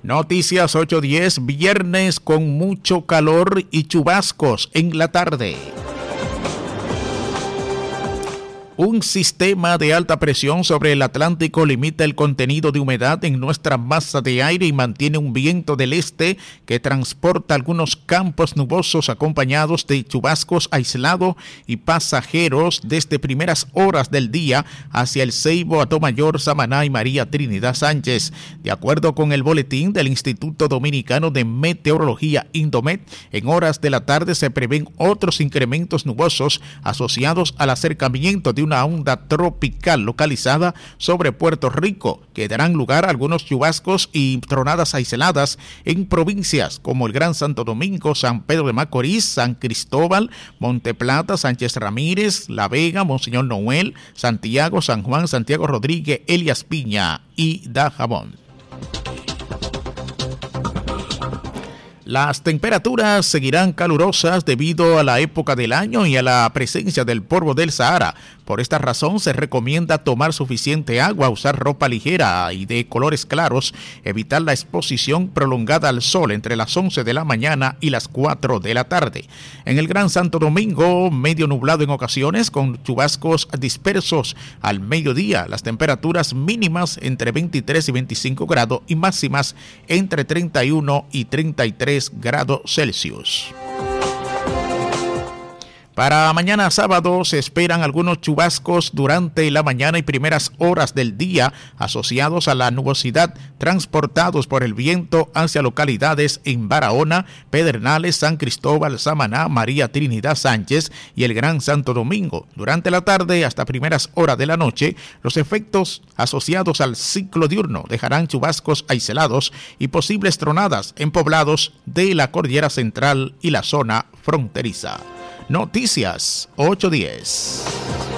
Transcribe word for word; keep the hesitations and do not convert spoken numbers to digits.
Noticias ocho diez, viernes con mucho calor y chubascos en la tarde. Un sistema de alta presión sobre el Atlántico limita el contenido de humedad en nuestra masa de aire y mantiene un viento del este que transporta algunos campos nubosos acompañados de chubascos aislados y pasajeros desde primeras horas del día hacia el Ceibo, Atomayor, Samaná y María Trinidad Sánchez. De acuerdo con el boletín del Instituto Dominicano de Meteorología, Indomet, en horas de la tarde se prevén otros incrementos nubosos asociados al acercamiento de una onda tropical localizada sobre Puerto Rico, que darán lugar a algunos chubascos y tronadas aisladas en provincias como el Gran Santo Domingo, San Pedro de Macorís, San Cristóbal, Monteplata, Sánchez Ramírez, La Vega, Monseñor Noel, Santiago, San Juan, Santiago Rodríguez, Elías Piña y Dajabón. Las temperaturas seguirán calurosas debido a la época del año y a la presencia del polvo del Sahara. Por esta razón se recomienda tomar suficiente agua, usar ropa ligera y de colores claros, evitar la exposición prolongada al sol entre las once de la mañana y las cuatro de la tarde. En el Gran Santo Domingo, medio nublado en ocasiones con chubascos dispersos al mediodía. Las temperaturas mínimas entre veintitrés y veinticinco grados y máximas entre treinta y uno y treinta y tres grados Celsius. Para mañana sábado se esperan algunos chubascos durante la mañana y primeras horas del día asociados a la nubosidad transportados por el viento hacia localidades en Barahona, Pedernales, San Cristóbal, Samaná, María Trinidad Sánchez y el Gran Santo Domingo. Durante la tarde hasta primeras horas de la noche, los efectos asociados al ciclo diurno dejarán chubascos aislados y posibles tronadas en poblados de la Cordillera Central y la zona fronteriza. Noticias ocho diez.